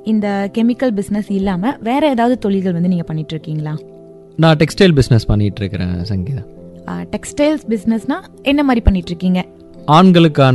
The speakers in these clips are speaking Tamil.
இந்த கெமிக்கல் பிஸ்னஸ் இல்லாமல் வேற ஏதாவது தொழில்கள் வந்து நீங்கள் பண்ணிட்டு இருக்கீங்களா? நான் டெக்ஸ்டைல் பிஸ்னஸ் பண்ணிட்டு இருக்கிறேன் சங்கீதா. டெக்ஸ்டைல்ஸ் பிஸ்னஸ்னா என்ன மாதிரி பண்ணிட்டு இருக்கீங்க? ஆண்களுக்கான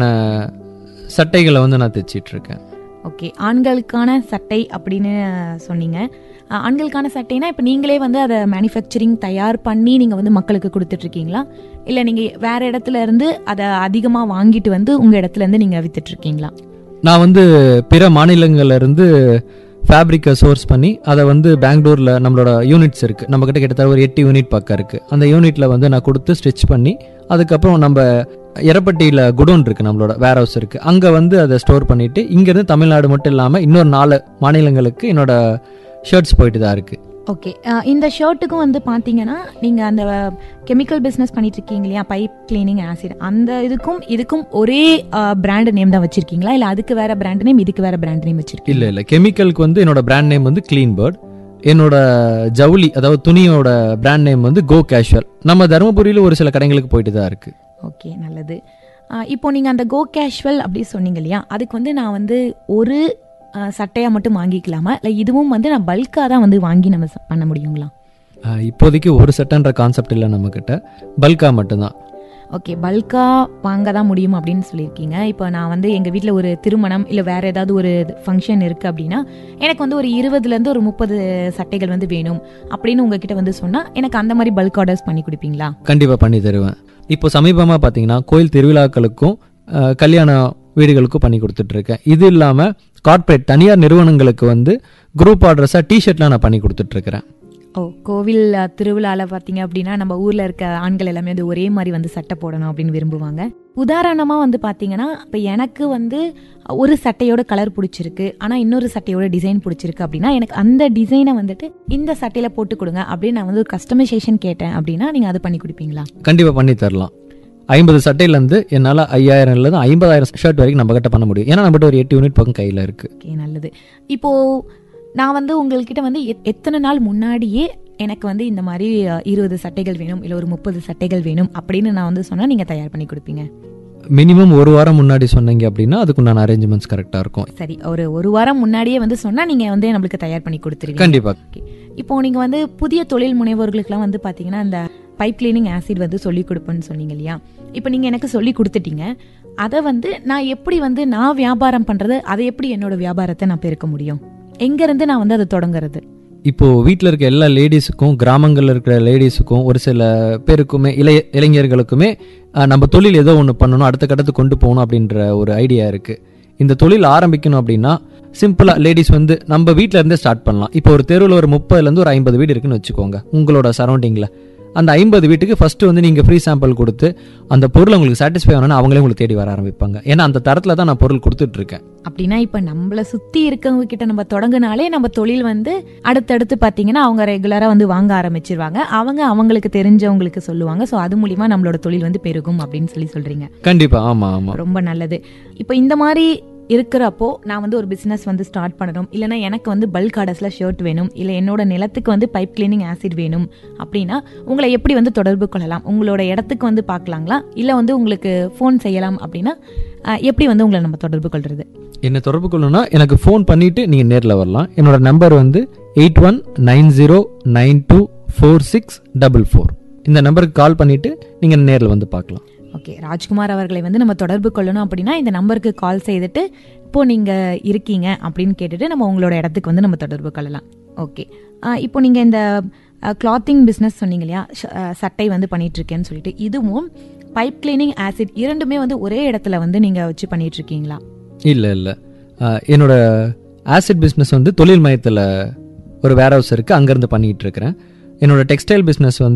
சட்டைகளை வந்து நான் தைச்சிட்டு இருக்கேன். ஓகே, ஆண்களுக்கான சட்டை அப்படின்னு சொன்னீங்க. ஆண்களுக்கான சட்டைனா இப்போ நீங்களே வந்து அதை மேனுஃபேக்சரிங் தயார் பண்ணி நீங்கள் வந்து மக்களுக்கு கொடுத்துட்ருக்கீங்களா, இல்லை நீங்கள் வேறு இடத்துல இருந்து அதை அதிகமாக வாங்கிட்டு வந்து உங்கள் இடத்துல இருந்து நீங்கள் வித்துட்ருக்கீங்களா? நான் வந்து பிற மாநிலங்கள்ல இருந்து ஃபேப்ரிக்கை சோர்ஸ் பண்ணி அதை வந்து பெங்களூரில் நம்மளோட யூனிட்ஸ் இருக்குது, நம்மக்கிட்ட கிட்டத்தட்ட ஒரு 8 யூனிட் பக்கம் இருக்குது. அந்த யூனிட்டில் வந்து நான் கொடுத்து ஸ்டிச் பண்ணி அதுக்கப்புறம் நம்ம எரப்பட்டியில் குடோன் இருக்குது, நம்மளோட வேர் ஹவுஸ் இருக்குது, அங்கே வந்து அதை ஸ்டோர் பண்ணிவிட்டு இங்கேருந்து தமிழ்நாடு மட்டும் இல்லாமல் இன்னொரு 4 மாநிலங்களுக்கு என்னோட ஷர்ட்ஸ் போயிட்டு தான் இருக்குது. ஓகே, இந்த ஷர்ட்டுக்கும் வந்து பார்த்தீங்கன்னா நீங்கள் அந்த கெமிக்கல் பிஸ்னஸ் பண்ணிட்டு இருக்கீங்க இல்லையா, பைப் கிளீனிங் ஆசிட், அந்த இதுக்கும் ஒரே பிராண்ட் நேம் தான் வச்சிருக்கீங்களா, இல்லை அதுக்கு வேற பிராண்ட் நேம் இதுக்கு வேற பிராண்ட் நேம் வச்சிருக்கீங்க? இல்லை, கெமிக்கலுக்கு வந்து என்னோட பிராண்ட் நேம் வந்து கிளீன் பேர்ட், என்னோட ஜவுளி அதாவது துணியோட பிராண்ட் நேம் வந்து கோ கேஷுவல். நம்ம தருமபுரியில் ஒரு சில கடைகளுக்கு போயிட்டு தான் இருக்கு. ஓகே, நல்லது. இப்போ நீங்கள் அந்த கோ கேஷுவல் அப்படி சொன்னீங்க இல்லையா, அதுக்கு வந்து நான் வந்து ஒரு சட்டையாக மட்டும் வாங்கிக்கலாமா, இல்லை இதுவும் வந்து நான் பல்காக தான் வந்து வாங்கி நம்ம பண்ண முடியுங்களா? இப்போதைக்கு ஒரு சட்டைன்ற கான்செப்ட் இல்லை நம்மக்கிட்ட, பல்கா மட்டும்தான். ஓகே, பல்காக வாங்க தான் முடியும் அப்படின்னு சொல்லியிருக்கீங்க. இப்போ நான் வந்து எங்கள் வீட்டில் ஒரு திருமணம் இல்லை வேறு ஏதாவது ஒரு ஃபங்க்ஷன் இருக்குது அப்படின்னா எனக்கு வந்து ஒரு 20லேருந்து ஒரு 30 சட்டைகள் வந்து வேணும் அப்படின்னு உங்ககிட்ட வந்து சொன்னால் எனக்கு அந்த மாதிரி பல்க் ஆர்டர்ஸ் பண்ணி கொடுப்பீங்களா? கண்டிப்பாக பண்ணி தருவேன். இப்போ சமீபமாக பார்த்தீங்கன்னா கோயில் திருவிழாக்களுக்கும் கல்யாண வீடுகளுக்கும் பண்ணி கொடுத்துட்ருக்கேன். இது இல்லாமல் கார்ப்பரேட் தனியார் நிறுவனங்களுக்கு வந்து குரூப் ஆர்டர்ஸாக டிஷர்ட்லாம் நான் பண்ணி கொடுத்துட்ருக்கிறேன். ஓ, கோவில் திருவிழாவில் பார்த்தீங்க அப்படின்னா நம்ம ஊரில் இருக்க ஆண்கள் எல்லாமே வந்து ஒரே மாதிரி வந்து சட்டை போடணும் அப்படின்னு விரும்புவாங்க. உதாரணமாக வந்து பார்த்தீங்கன்னா இப்போ எனக்கு வந்து ஒரு சட்டையோட கலர் பிடிச்சிருக்கு, ஆனால் இன்னொரு சட்டையோட டிசைன் பிடிச்சிருக்கு அப்படின்னா எனக்கு அந்த டிசைனை வந்துட்டு இந்த சட்டையில் போட்டு கொடுங்க அப்படின்னு நான் வந்து ஒரு கஸ்டமைசேஷன் கேட்டேன் அப்படின்னா நீங்கள் அதை பண்ணி கொடுப்பீங்களா? கண்டிப்பாக பண்ணி தரலாம். 50 சட்டையிலேருந்து என்னால் 5000லேருந்து 50,000 ஷர்ட் வரைக்கும் நம்ம கிட்ட பண்ண முடியும். ஏன்னா நம்மகிட்ட ஒரு 8 யூனிட் பக்கம் கையில் இருக்குது. ஓகே, நல்லது. இப்போது நான் வந்து உங்கள்கிட்ட வந்து எத்தனை நாள் முன்னாடியே எனக்கு வந்து இந்த மாதிரி 20 சட்டைகள் வேணும் இல்லை ஒரு 30 சட்டைகள் வேணும் அப்படின்னு நான் வந்து சொன்னால் நீங்கள் தயார் பண்ணி கொடுப்பீங்க? மினிமம் ஒரு வாரம் முன்னாடி சொன்னீங்க அப்படின்னா அதுக்குண்டான அரேஞ்ச்மெண்ட்ஸ் கரெக்டாக இருக்கும். சரி, ஒரு வாரம் முன்னாடியே வந்து சொன்னால் நீங்கள் வந்து நம்மளுக்கு தயார் பண்ணி கொடுத்துருவீங்க? கண்டிப்பாக. ஓகே, இப்போ நீங்கள் வந்து புதிய தொழில் முனைவோர்களுக்கெல்லாம் வந்து பார்த்தீங்கன்னா அந்த பைப் கிளீனிங் ஆசிட் வந்து சொல்லிக் கொடுப்பேன்னு சொன்னீங்க இல்லையா, இப்போ நீங்கள் எனக்கு சொல்லி கொடுத்துட்டீங்க. அதை வந்து நான் எப்படி வந்து நான் வியாபாரம் பண்ணுறது, அதை எப்படி என்னோட வியாபாரத்தை நான் பெருக்க முடியும், எங்கேருந்து நான் வந்து அதை தொடங்குறது? இப்போது வீட்டில் இருக்க எல்லா லேடிஸுக்கும் கிராமங்களில் இருக்கிற லேடிஸுக்கும் ஒரு சில பேருக்குமே இளைஞர்களுக்குமே நம்ம தொழில் ஏதோ ஒன்று பண்ணணும், அடுத்த கட்டத்துக்கு கொண்டு போகணும் அப்படின்ற ஒரு ஐடியா இருக்குது. இந்த தொழில் ஆரம்பிக்கணும் அப்படின்னா சிம்பிளாக லேடிஸ் வந்து நம்ம வீட்டில் இருந்தே ஸ்டார்ட் பண்ணலாம். இப்போ ஒரு தெருவில் ஒரு 30லேருந்து ஒரு 50 வீடு இருக்குன்னு வச்சுக்கோங்க உங்களோட சரௌண்டிங்கில். அந்த 50 வீட்டுக்கு ஃபஸ்ட்டு வந்து நீங்கள் ஃப்ரீ சாம்பிள் கொடுத்து அந்த பொருள் உங்களுக்கு சாட்டிஸ்ஃபை ஆகணும்னா அவங்களே உங்களுக்கு தேடி வர ஆரம்பிப்பாங்க. ஏன்னா அந்த தரத்தில் தான் நான் பொருள் கொடுத்துட்ருக்கேன். அப்படின்னா இப்போ நம்மளை சுற்றி இருக்கவங்க கிட்ட நம்ம தொடங்கினாலே நம்ம தொழில் வந்து அடுத்தடுத்து பார்த்தீங்கன்னா அவங்க ரெகுலராக வந்து வாங்க ஆரம்பிச்சிருவாங்க, அவங்களுக்கு தெரிஞ்சவங்களுக்கு சொல்லுவாங்க. ஸோ அது மூலிமா நம்மளோட தொழில் வந்து பெருகும் அப்படின்னு சொல்கிறீங்க? கண்டிப்பாக. ஆமாம் ஆமாம், ரொம்ப நல்லது. இப்போ இந்த மாதிரி இருக்கிறப்போ நான் வந்து ஒரு பிஸ்னஸ் வந்து ஸ்டார்ட் பண்ணணும், இல்லைனா எனக்கு வந்து பல்க் ஆர்டர்ஸில் ஷர்ட் வேணும், இல்லை என்னோட நிலத்துக்கு வந்து பைப் கிளீனிங் ஆசிட் வேணும் அப்படின்னா உங்களை எப்படி வந்து தொடர்பு கொள்ளலாம்? உங்களோட இடத்துக்கு வந்து பார்க்கலாங்களா, இல்லை வந்து உங்களுக்கு ஃபோன் செய்யலாம் அப்படின்னா எப்படி வந்து உங்களை நம்ம தொடர்பு கொள்வது? என்ன தொடர்பு கொள்ளணும்னா எனக்கு ஃபோன் பண்ணிவிட்டு நீங்கள் நேரில் வரலாம். என்னோட நம்பர் வந்து 8190924644. இந்த நம்பருக்கு கால் பண்ணிவிட்டு நீங்கள் நேரில் வந்து பார்க்கலாம். ஓகே, ராஜ்குமார் அவர்களை வந்து நம்ம தொடர்பு கொள்ளணும் அப்படின்னா இந்த நம்பருக்கு கால் செய்துட்டு இப்போ நீங்கள் இருக்கீங்க அப்படின்னு கேட்டுட்டு நம்ம உங்களோட இடத்துக்கு வந்து நம்ம தொடர்பு கொள்ளலாம். ஓகே, இப்போ நீங்கள் இந்த கிளாத்திங் பிஸ்னஸ் சொன்னீங்க இல்லையா, சட்டை வந்து பண்ணிட்டு இருக்கேன்னு சொல்லிட்டு, இதுவும் பைப் கிளீனிங் ஆசிட் இரண்டுமே வந்து ஒரே இடத்துல வந்து நீங்கள் வச்சு பண்ணிட்டு இருக்கீங்களா? இல்லை, என்னோட ஆசிட் பிஸ்னஸ் வந்து தொழில் மையத்தில் ஒரு வேர் ஹவுஸ் இருக்குது, அங்கேருந்து பண்ணிகிட்டு இருக்கிறேன். என்னோட டெக்ஸ்டைல் பிஸ்னஸ் வந்து